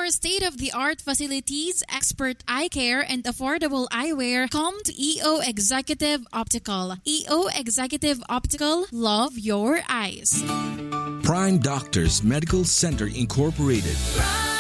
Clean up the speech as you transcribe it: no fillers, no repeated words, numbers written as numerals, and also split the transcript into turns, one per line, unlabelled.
for state-of-the-art facilities, expert eye care, and affordable eyewear, come to EO Executive Optical. EO Executive Optical, love your eyes.
Prime Doctors Medical Center Incorporated.